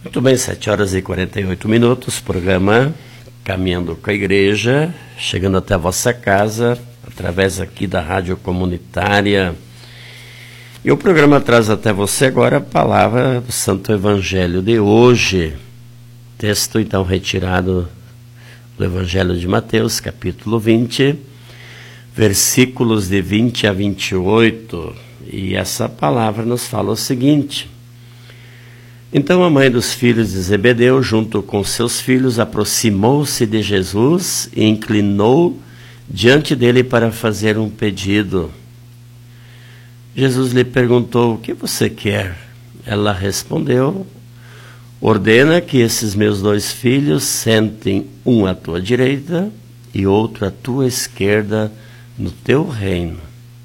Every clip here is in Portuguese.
Muito bem, 7h48, programa Caminhando com a Igreja, chegando até a vossa casa, através aqui da Rádio Comunitária. E o programa traz até você agora a palavra do Santo Evangelho de hoje. Texto então retirado do Evangelho de Mateus, capítulo 20, versículos de 20 a 28. E essa palavra nos fala o seguinte: Então a mãe dos filhos de Zebedeu, junto com seus filhos, aproximou-se de Jesus e inclinou diante dele para fazer um pedido. Jesus lhe perguntou: O que você quer? Ela respondeu: Ordena que esses meus dois filhos sentem um à tua direita e outro à tua esquerda no teu reino.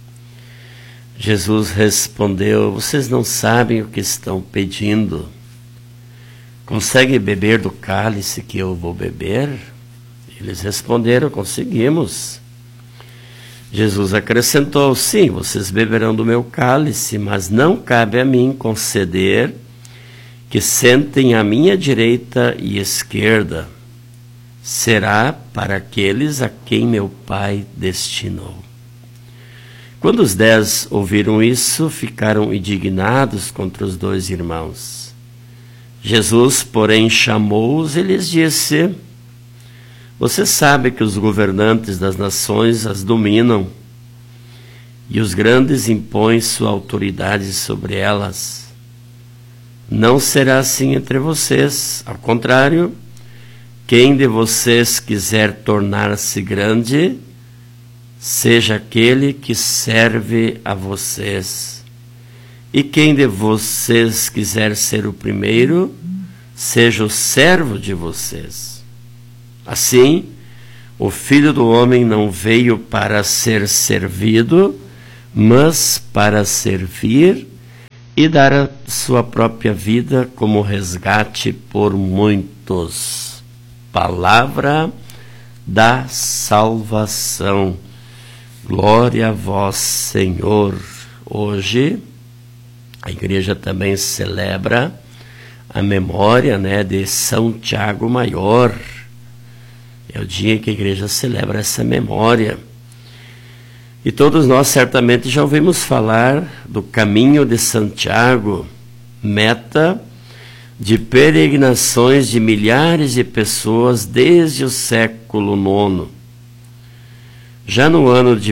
Jesus respondeu: Vocês não sabem o que estão pedindo. Conseguem beber do cálice que eu vou beber? Eles responderam: Conseguimos. Jesus acrescentou: Sim, vocês beberão do meu cálice, mas não cabe a mim conceder que sentem à minha direita e esquerda. Será para aqueles a quem meu Pai destinou. Quando os 10 ouviram isso, ficaram indignados contra os dois irmãos. Jesus, porém, chamou-os e lhes disse: Você sabe que os governantes das nações as dominam, e os grandes impõem sua autoridade sobre elas. Não será assim entre vocês. Ao contrário, quem de vocês quiser tornar-se grande, seja aquele que serve a vocês. E quem de vocês quiser ser o primeiro, seja o servo de vocês. Assim, o Filho do Homem não veio para ser servido, mas para servir e dar a sua própria vida como resgate por muitos. Palavra da salvação. Glória a vós, Senhor. Hoje a igreja também celebra a memória, de São Tiago Maior. É o dia que a igreja celebra essa memória. E todos nós certamente já ouvimos falar do caminho de Santiago, meta de peregrinações de milhares de pessoas desde o século IX. Já no ano de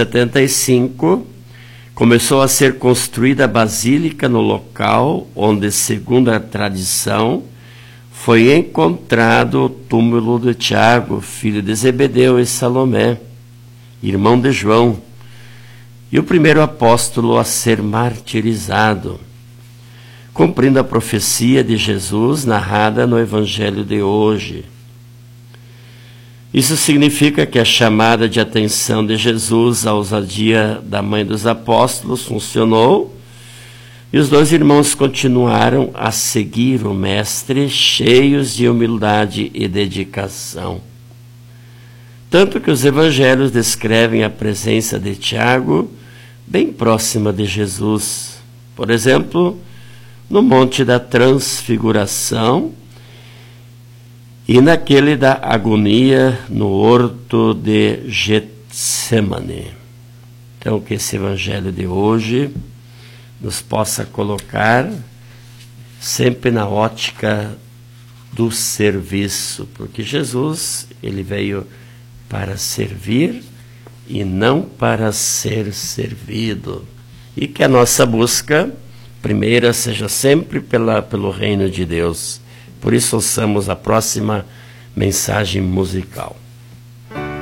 1075, começou a ser construída a basílica no local onde, segundo a tradição, foi encontrado o túmulo de Tiago, filho de Zebedeu e Salomé, irmão de João, e o primeiro apóstolo a ser martirizado, cumprindo a profecia de Jesus narrada no Evangelho de hoje. Isso significa que a chamada de atenção de Jesus à ousadia da mãe dos apóstolos funcionou e os dois irmãos continuaram a seguir o Mestre cheios de humildade e dedicação. Tanto que os evangelhos descrevem a presença de Tiago bem próxima de Jesus. Por exemplo, no Monte da Transfiguração, e naquele da agonia no horto de Getsemane. Então, que esse evangelho de hoje nos possa colocar sempre na ótica do serviço, porque Jesus, ele veio para servir e não para ser servido. E que a nossa busca primeira seja sempre pelo reino de Deus. Por isso, ouçamos a próxima mensagem musical.